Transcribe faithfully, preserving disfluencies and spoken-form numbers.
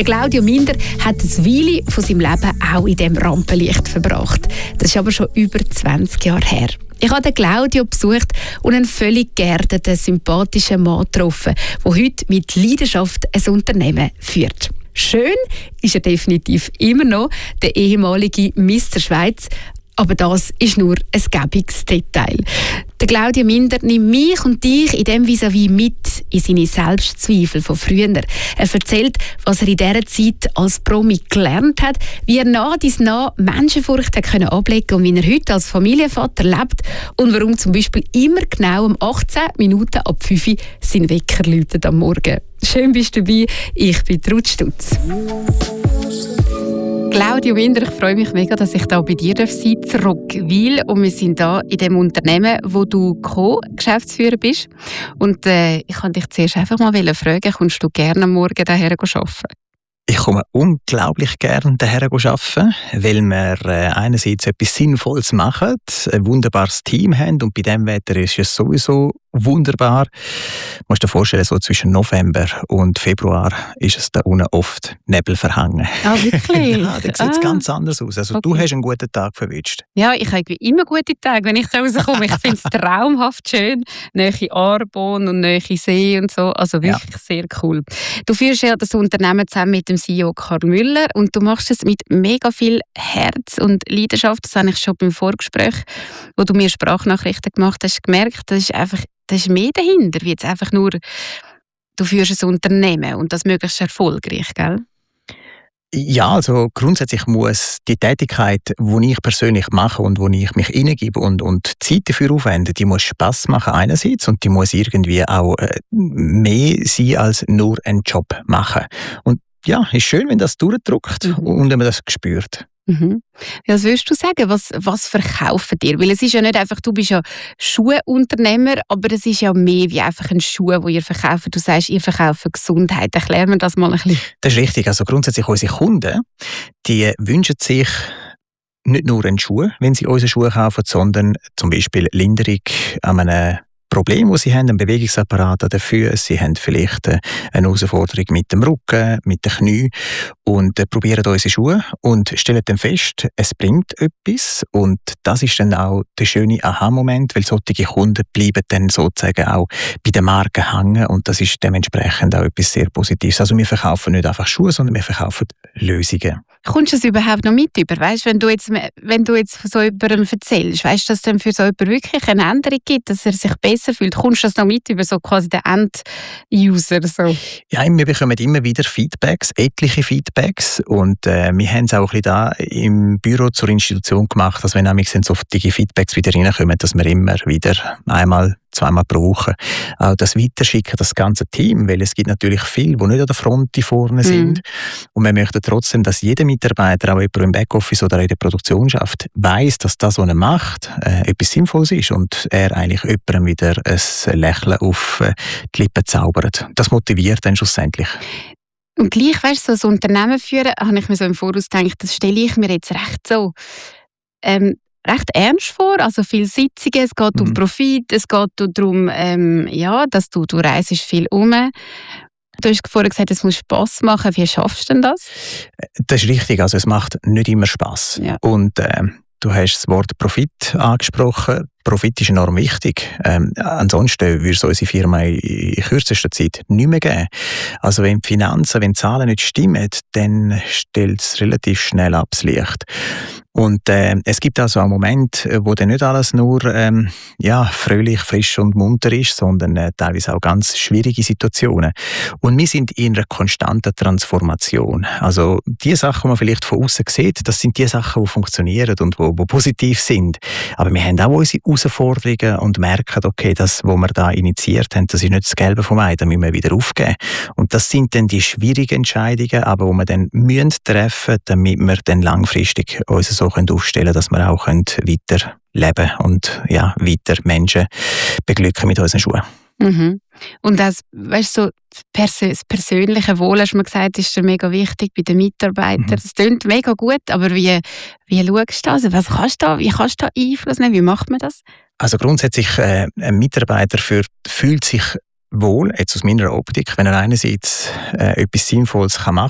Der Claudio Minder hat eine Weile von seinem Leben auch in diesem Rampenlicht verbracht. Das ist aber schon über zwanzig Jahre her. Ich habe den Claudio besucht und einen völlig geerdeten, sympathischen Mann getroffen, der heute mit Leidenschaft ein Unternehmen führt. Schön ist er definitiv immer noch, der ehemalige Mister Schweiz. Aber das ist nur ein gäbiges Detail. Der Claudio Minder nimmt mich und dich in diesem Vis-à-vis mit in seine Selbstzweifel von früher. Er erzählt, was er in dieser Zeit als Promi gelernt hat, wie er nah dies nah Menschenfurcht hat können ablegen und wie er heute als Familienvater lebt und warum zum Beispiel immer genau um achtzehn Minuten ab fünf Uhr sein Wecker läutet am Morgen. Schön bist du dabei, ich bin Ruth Stutz. Claudio Minder, ich freue mich mega, dass ich hier bei dir sein darf, zurück, weil und wir sind hier in dem Unternehmen, wo du Co-Geschäftsführer bist. Und äh, ich wollte dich zuerst einfach mal fragen, kommst du gerne am Morgen hierher arbeiten? Ich komme unglaublich gerne hierher arbeiten, weil wir äh, einerseits etwas Sinnvolles machen, ein wunderbares Team haben und bei diesem Wetter ist es sowieso wunderbar. Du musst dir vorstellen, so zwischen November und Februar ist es da unten oft nebelverhangen. Ah, wirklich? Ja, da sieht es ah. ganz anders aus. Also okay. Du hast einen guten Tag verwünscht. Ja, ich habe immer gute Tage, wenn ich da rauskomme. Ich finde es traumhaft schön. Nähe Aarborn und nähe See und so. Also wirklich ja. sehr cool. Du führst ja das Unternehmen zusammen mit dem C E O Karl Müller und du machst es mit mega viel Herz und Leidenschaft. Das habe ich schon beim Vorgespräch, wo du mir Sprachnachrichten gemacht hast, gemerkt. Das ist einfach Das ist mehr dahinter, wie jetzt einfach nur, du führst ein Unternehmen und das möglichst erfolgreich, gell? Ja, also grundsätzlich muss die Tätigkeit, die ich persönlich mache und wo ich mich hineingebe und, und Zeit dafür aufwende, die muss Spass machen einerseits und die muss irgendwie auch äh, mehr sein als nur einen Job machen. Und ja, ist schön, wenn das durchdrückt mhm. und wenn man das spürt. Mhm. Was würdest du sagen, was, was verkaufen dir? Weil es ist ja nicht einfach, du bist ja Schuhunternehmer, aber es ist ja mehr wie einfach ein Schuh, den ihr verkauft. Du sagst, ihr verkauft Gesundheit. Erklär mir das mal ein bisschen. Das ist richtig. Also grundsätzlich unsere Kunden, die wünschen sich nicht nur einen Schuh, wenn sie unsere Schuhe kaufen, sondern zum Beispiel Linderung an einem Problem, das sie haben, einen Bewegungsapparat an den Füßen, sie haben vielleicht eine Herausforderung mit dem Rücken, mit den Knien und äh, probieren unsere Schuhe und stellen dann fest, es bringt etwas und das ist dann auch der schöne Aha-Moment, weil solche Kunden bleiben dann sozusagen auch bei der Marke hängen und das ist dementsprechend auch etwas sehr Positives. Also wir verkaufen nicht einfach Schuhe, sondern wir verkaufen Lösungen. Kommst du das überhaupt noch mit über? Weißt, wenn du jetzt, wenn du jetzt von so jemandem erzählst, weißt du, dass es dann für so jemanden wirklich eine Änderung gibt, dass er sich besser fühlt? Kommst du das noch mit über so quasi den End-User? So? Ja, wir bekommen immer wieder Feedbacks, etliche Feedbacks und äh, wir haben es auch ein bisschen da im Büro zur Institution gemacht, dass wenn nämlich solche Feedbacks wieder reinkommen, dass wir immer wieder einmal zweimal pro Woche auch das weiterschicken, das ganze Team, weil es gibt natürlich viele, die nicht an der Front vorne sind mm. und wir möchten trotzdem, dass jeder Mitarbeiter, auch jemand im Backoffice oder in der Produktion schafft, weiss, dass das, was er macht, äh, etwas Sinnvolles ist und er eigentlich jemandem wieder ein Lächeln auf äh, die Lippen zaubert. Das motiviert dann schlussendlich. Und gleich, weißt du, so ein Unternehmen führen, habe ich mir so im Voraus gedacht, das stelle ich mir jetzt recht so ähm, recht ernst vor, also viele Sitzungen, es geht mhm. um Profit, es geht darum, ähm, ja, dass du, du reist viel um. Du hast vorhin gesagt, es muss Spass machen. Wie schaffst du denn das? Das ist richtig, also es macht nicht immer Spass. Ja. Und äh, du hast das Wort Profit angesprochen. Profit ist enorm wichtig. Ähm, ansonsten würde es unsere Firma in kürzester Zeit nicht mehr geben. Also wenn die Finanzen, wenn die Zahlen nicht stimmen, dann stellt es relativ schnell ab das Licht. Und äh, es gibt also einen Moment, wo dann nicht alles nur ähm, ja, fröhlich, frisch und munter ist, sondern äh, teilweise auch ganz schwierige Situationen. Und wir sind in einer konstanten Transformation. Also die Sachen, die man vielleicht von außen sieht, das sind die Sachen, die funktionieren und die, die positiv sind. Aber wir haben auch unsere Herausforderungen und merken, okay, das, was wir da initiiert haben, das ist nicht das Gelbe vom Ei, da müssen wir wieder aufgeben. Und das sind dann die schwierigen Entscheidungen, aber die wir dann müssen treffen, damit wir dann langfristig uns so aufstellen können, dass wir auch weiter leben und ja, weiter Menschen beglücken mit unseren Schuhen. Mhm. Und das, weißt du, so Persö- das persönliche Wohl, hast du mir gesagt, ist dir mega wichtig bei den Mitarbeitern. Mhm. Das klingt mega gut, aber wie, wie schaust du das? Was kannst du da, wie kannst du da Einfluss nehmen? Wie macht man das? Also grundsätzlich, äh, ein Mitarbeiter für, fühlt sich wohl, jetzt aus meiner Optik, wenn er einerseits äh, etwas Sinnvolles kann machen